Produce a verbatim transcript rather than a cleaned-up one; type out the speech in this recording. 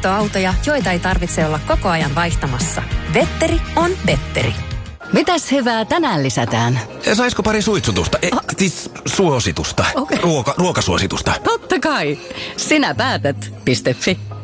käyttöautoja, joita ei tarvitse olla koko ajan vaihtamassa. Vetteri on Vetteri. Mitäs hyvää tänään lisätään? Saisiko pari suitsutusta? E, siis suositusta. Okay. Ruoka, ruokasuositusta. Totta kai. Sinä päätät. Piste fi.